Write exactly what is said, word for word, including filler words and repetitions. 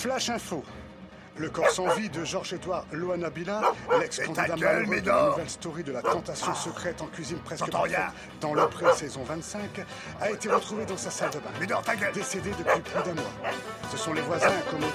Flash info. Le corps sans vie de Georges-Édouard Loanabila, l'ex-candidat gueule, malheureux de la Médor. nouvelle story de la tentation secrète en cuisine presque J'entends parfaite rien. dans le pré-saison vingt-cinq, a été retrouvé dans sa salle de bain. Médor, ta gueule. Décédé depuis plus d'un mois. Ce sont les voisins comme